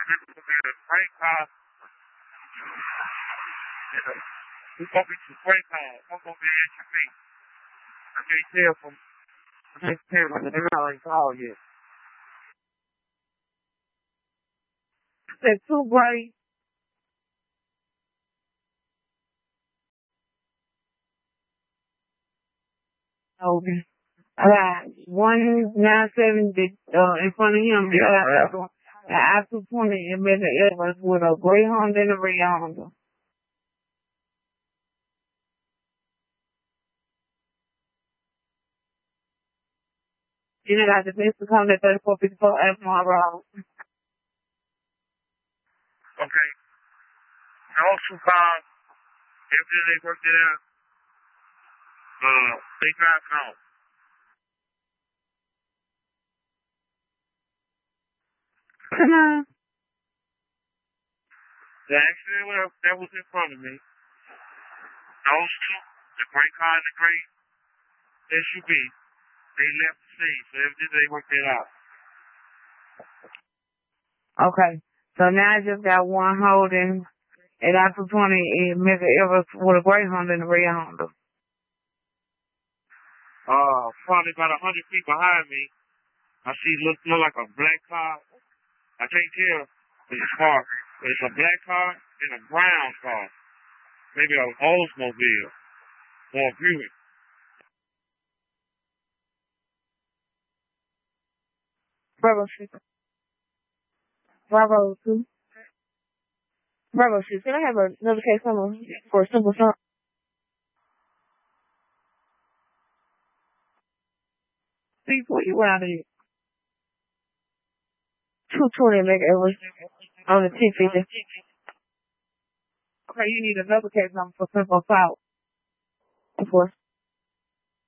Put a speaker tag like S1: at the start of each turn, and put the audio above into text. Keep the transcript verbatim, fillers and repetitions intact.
S1: It's gonna be a great car. It's gonna be some great cars. It's gonna be S U V. I can't tell from I can't tell from the car ain't called yet.
S2: Said two gray. Okay. I got one nine seventy uh in front of him. Yeah. Uh, an I two twenty in Mega Evans with a gray Honda and a red Honda. Then I got the best to come at thirty-four fifty-four Altamont Road.
S1: Okay. Those two cars, after they worked it out, uh, they got out.
S2: Come on.
S1: The accident that was in front of me, those two, the gray car and the gray S U V, they left the scene. So after they worked it out.
S2: Okay. So now I just got one holding an I two twenty in Mega Evans with a gray Honda and a red Honda.
S1: Uh, probably about a hundred feet behind me, I see look look like a black car. I can't tell it's a car. It's a black car and a brown car. Maybe an Oldsmobile or a Buick.
S2: Bravo six. Bravo two. Bravo six. Can I have another case number for a simple song? People, you out of here. two twenty Mega Evans on the T fifty. Okay, you need another case number for simple salt. Of course.